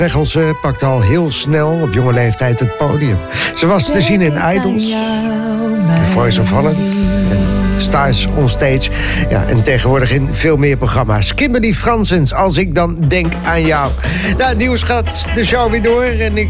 Weghels pakte al heel snel op jonge leeftijd het podium. Ze was te zien in Idols, The Voice of Holland en Stars on Stage. Ja, en tegenwoordig in veel meer programma's. Kimberly Fransens, Als ik dan denk aan jou. Nou, het nieuws gaat de show weer door en ik